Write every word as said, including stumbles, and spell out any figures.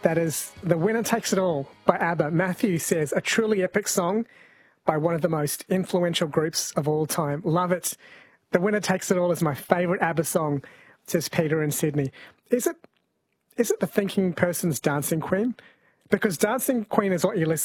That is The Winner Takes It All by ABBA. Matthew says, a truly epic song by one of the most influential groups of all time. Love it. The Winner Takes It All is my favourite ABBA song, says Peter in Sydney. Is it, is it the Thinking Person's Dancing Queen? Because Dancing Queen is what you listen